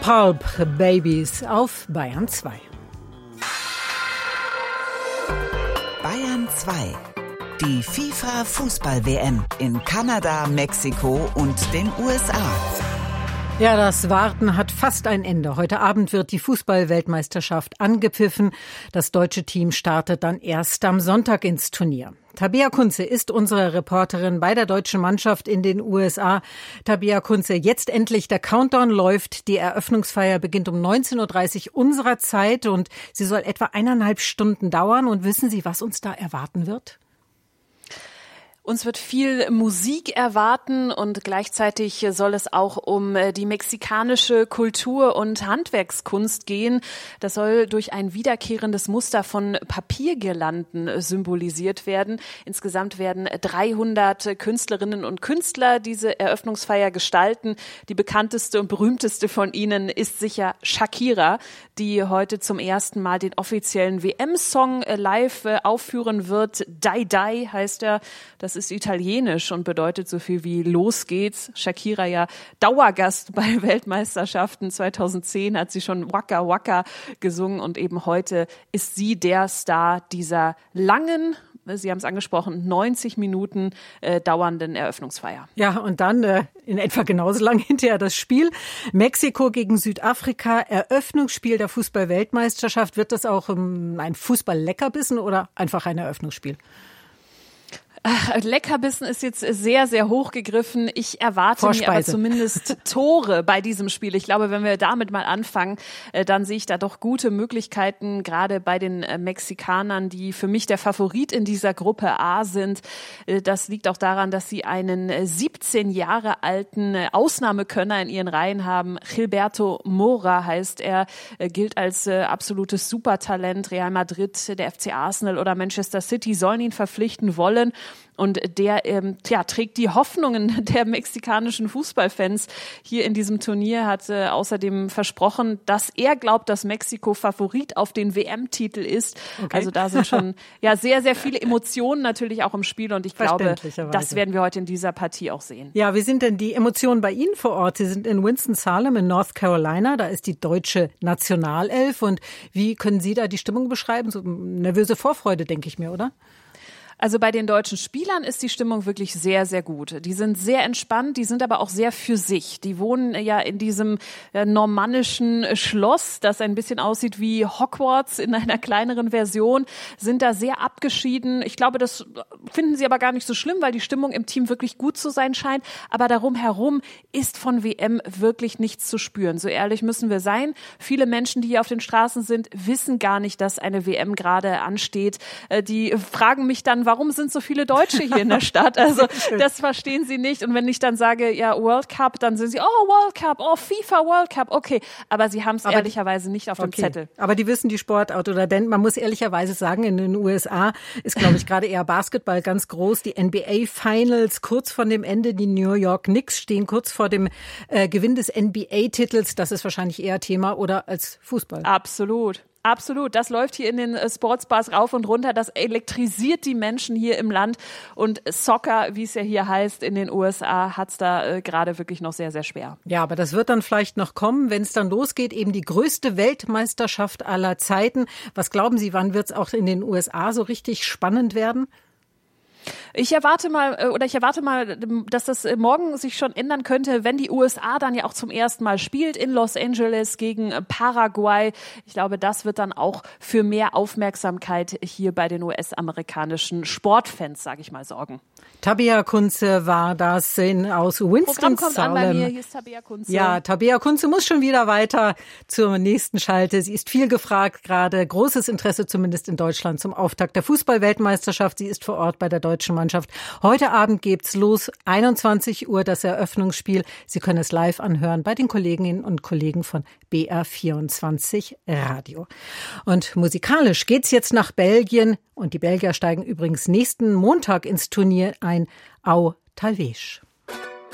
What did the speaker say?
Pulp Babies auf Bayern 2. Bayern 2. Die FIFA-Fußball-WM in Kanada, Mexiko und den USA. Ja, das Warten hat fast ein Ende. Heute Abend wird die Fußball-Weltmeisterschaft angepfiffen. Das deutsche Team startet dann erst am Sonntag ins Turnier. Tabea Kunze ist unsere Reporterin bei der deutschen Mannschaft in den USA. Tabea Kunze, jetzt endlich der Countdown läuft. Die Eröffnungsfeier beginnt um 19.30 Uhr unserer Zeit und sie soll etwa 1,5 Stunden dauern. Und wissen Sie, was uns da erwarten wird? Uns wird viel Musik erwarten und gleichzeitig soll es auch um die mexikanische Kultur und Handwerkskunst gehen. Das soll durch ein wiederkehrendes Muster von Papiergirlanden symbolisiert werden. Insgesamt werden 300 Künstlerinnen und Künstler diese Eröffnungsfeier gestalten. Die bekannteste und berühmteste von ihnen ist sicher Shakira, die heute zum ersten Mal den offiziellen WM-Song live aufführen wird. Dai Dai heißt er. Das ist italienisch und bedeutet so viel wie Los geht's. Shakira ja Dauergast bei Weltmeisterschaften. 2010 hat sie schon Waka Waka gesungen und eben heute ist sie der Star dieser langen, Sie haben es angesprochen, 90 Minuten dauernden Eröffnungsfeier. Ja, und dann in etwa genauso lang hinterher das Spiel. Mexiko gegen Südafrika, Eröffnungsspiel der Fußball-Weltmeisterschaft. Wird das auch ein Fußball-Leckerbissen oder einfach ein Eröffnungsspiel? Leckerbissen ist jetzt sehr, sehr hochgegriffen. Ich erwarte mir aber zumindest Tore bei diesem Spiel. Ich glaube, wenn wir damit mal anfangen, dann sehe ich da doch gute Möglichkeiten, gerade bei den Mexikanern, die für mich der Favorit in dieser Gruppe A sind. Das liegt auch daran, dass sie einen 17 Jahre alten Ausnahmekönner in ihren Reihen haben. Gilberto Mora heißt er, gilt als absolutes Supertalent. Real Madrid, der FC Arsenal oder Manchester City sollen ihn verpflichten wollen. Und der trägt die Hoffnungen der mexikanischen Fußballfans hier in diesem Turnier, hat außerdem versprochen, dass er glaubt, dass Mexiko Favorit auf den WM-Titel ist. Okay. Also da sind schon sehr, sehr viele Emotionen natürlich auch im Spiel und ich glaube, das werden wir heute in dieser Partie auch sehen. Ja, wie sind denn die Emotionen bei Ihnen vor Ort? Sie sind in Winston-Salem in North Carolina, da ist die deutsche Nationalelf und wie können Sie da die Stimmung beschreiben? So nervöse Vorfreude, denke ich mir, oder? Also bei den deutschen Spielern ist die Stimmung wirklich sehr, sehr gut. Die sind sehr entspannt, die sind aber auch sehr für sich. Die wohnen ja in diesem normannischen Schloss, das ein bisschen aussieht wie Hogwarts in einer kleineren Version, sind da sehr abgeschieden. Ich glaube, das finden sie aber gar nicht so schlimm, weil die Stimmung im Team wirklich gut zu sein scheint. Aber darum herum ist von WM wirklich nichts zu spüren. So ehrlich müssen wir sein. Viele Menschen, die hier auf den Straßen sind, wissen gar nicht, dass eine WM gerade ansteht. Die fragen mich dann, warum sind so viele Deutsche hier in der Stadt? Also das verstehen sie nicht. Und wenn ich dann sage, ja, World Cup, dann sind sie, oh, World Cup, oh, FIFA World Cup, okay. Aber sie haben es ehrlicherweise nicht auf dem Zettel. Aber die wissen die Sportart, oder denn man muss ehrlicherweise sagen, in den USA ist, glaube ich, gerade eher Basketball ganz groß. Die NBA Finals kurz vor dem Ende, die New York Knicks stehen kurz vor dem Gewinn des NBA-Titels. Das ist wahrscheinlich eher Thema oder als Fußball. Absolut. Absolut, das läuft hier in den Sportsbars rauf und runter, das elektrisiert die Menschen hier im Land und Soccer, wie es ja hier heißt, in den USA hat's da gerade wirklich noch sehr, sehr schwer. Ja, aber das wird dann vielleicht noch kommen, wenn es dann losgeht, eben die größte Weltmeisterschaft aller Zeiten. Was glauben Sie, wann wird es auch in den USA so richtig spannend werden? Ich erwarte mal, dass das morgen sich schon ändern könnte, wenn die USA dann ja auch zum ersten Mal spielt in Los Angeles gegen Paraguay. Ich glaube, das wird dann auch für mehr Aufmerksamkeit hier bei den US-amerikanischen Sportfans, sage ich mal, sorgen. Tabea Kunze war das aus Winston-Salem. Kommt an bei mir, hier ist Tabea Kunze. Ja, Tabea Kunze muss schon wieder weiter zur nächsten Schalte. Sie ist viel gefragt, gerade großes Interesse zumindest in Deutschland zum Auftakt der Fußball-Weltmeisterschaft. Sie ist vor Ort bei der deutschen Mannschaft. Heute Abend geht's los, 21 Uhr das Eröffnungsspiel. Sie können es live anhören bei den Kolleginnen und Kollegen von BR24 Radio. Und musikalisch geht's jetzt nach Belgien und die Belgier steigen übrigens nächsten Montag ins Turnier ein. Au Talvez.